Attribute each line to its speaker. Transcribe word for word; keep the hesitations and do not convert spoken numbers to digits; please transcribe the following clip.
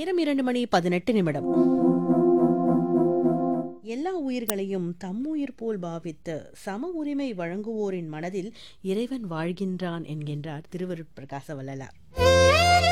Speaker 1: நேரம் இரண்டு மணி பதினெட்டு நிமிடம். எல்லா உயிர்களையும் தம்முயிர் போல் பாவித்து சம உரிமை வழங்குவோரின் மனதில் இறைவன் வாழ்கின்றான் என்கின்றார் திருவருட்பிரகாச வள்ளலார்.